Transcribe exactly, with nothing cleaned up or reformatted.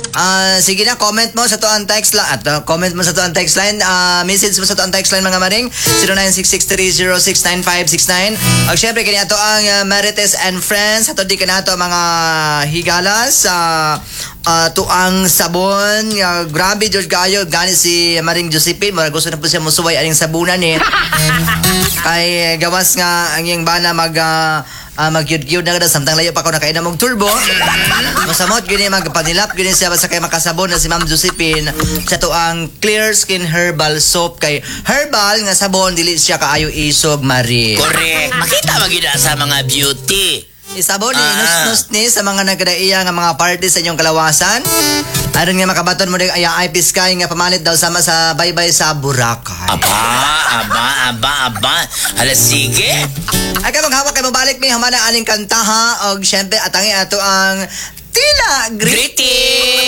Ah, sige na, comment mo sa to ang text line. At uh, comment mo sa to ang text line. Ah, message mo sa to ang text line mga maring. zero nine six six three zero six nine five six nine. At syempre, kanya to ang uh, Marites and Friends. At di ka na to mga higalas. Ah... Uh, to ang sabon uh, grabe George Gayo gani si Maring Josephine mara gusto na po siya musuway aning sabunan eh kay gawas nga ang iyang bana mag uh, uh, mag-yud-yud na kada samtang layo pa ko nakainam og turbo masamot gini magpanilap gini siya basta kay makasabon na si Ma'am Josephine sa to ang Clear Skin Herbal Soap kay herbal nga sabon dili siya kaayo isog Marie. Correct, makita magida sa mga beauty. Isabon ni ah. nus-nus ni sa mga nagdaiya nga mga party sa inyong kalawasan. Aron nga makabaton mo ding aya ay piskay nga pamalit daw sama sa baybay sa Boracay. Aba, aba, aba, aba. Hala sige. Ay ka maghawak kay mabalik mi hamana aning kantaha og syempre atangi ato ang Tila Gritty.